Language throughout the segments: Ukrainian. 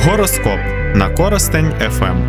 Гороскоп на Коростень ФМ.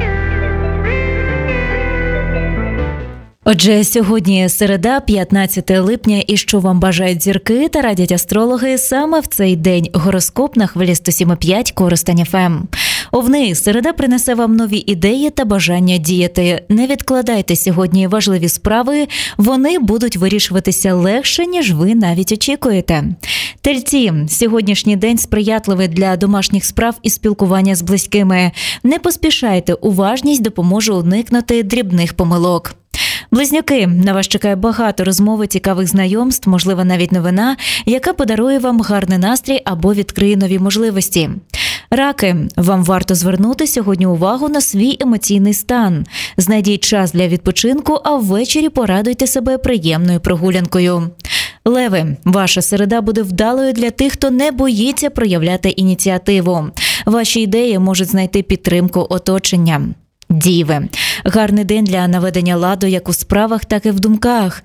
Отже, сьогодні середа, 15 липня, і що вам бажають зірки та радять астрологи саме в цей день. Гороскоп на хвилі 107,5 Коростень ФМ. Овни, середа принесе вам нові ідеї та бажання діяти. Не відкладайте сьогодні важливі справи, вони будуть вирішуватися легше, ніж ви навіть очікуєте. Тельці, сьогоднішній день сприятливий для домашніх справ і спілкування з близькими. Не поспішайте, уважність допоможе уникнути дрібних помилок. Близнюки, на вас чекає багато розмов і цікавих знайомств, можливо, навіть новина, яка подарує вам гарний настрій або відкриє нові можливості. Раки, вам варто звернути сьогодні увагу на свій емоційний стан. Знайдіть час для відпочинку, а ввечері порадуйте себе приємною прогулянкою. Леви, ваша середа буде вдалою для тих, хто не боїться проявляти ініціативу. Ваші ідеї можуть знайти підтримку оточення. Діви, гарний день для наведення ладу як у справах, так і в думках.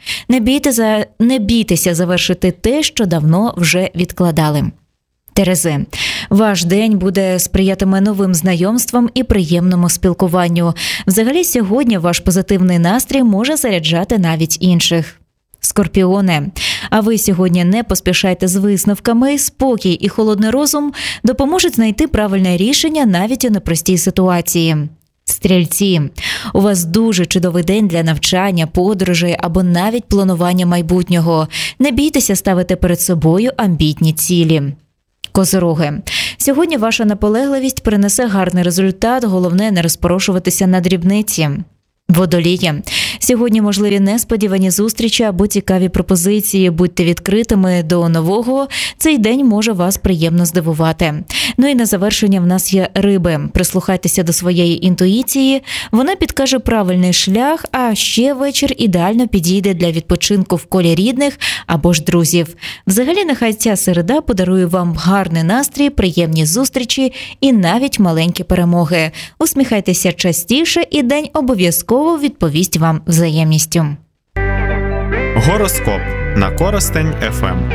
Не бійтеся завершити те, що давно вже відкладали. Терези, ваш день буде сприятиме новим знайомствам і приємному спілкуванню. Взагалі, сьогодні ваш позитивний настрій може заряджати навіть інших. Скорпіони, а ви сьогодні не поспішайте з висновками, спокій і холодний розум допоможуть знайти правильне рішення навіть у непростій ситуації. Стрільці, у вас дуже чудовий день для навчання, подорожей або навіть планування майбутнього. Не бійтеся ставити перед собою амбітні цілі. Козороги, сьогодні ваша наполегливість принесе гарний результат, головне не розпорошуватися на дрібниці. Водолії, сьогодні можливі несподівані зустрічі або цікаві пропозиції, будьте відкритими до нового, цей день може вас приємно здивувати. Ну і на завершення в нас є риби. Прислухайтеся до своєї інтуїції, вона підкаже правильний шлях, а ще вечір ідеально підійде для відпочинку в колі рідних або ж друзів. Взагалі, нехай ця середа подарує вам гарний настрій, приємні зустрічі і навіть маленькі перемоги. Усміхайтеся частіше і день обов'язково відповість вам взаємністю. Гороскоп на Коростень ФМ.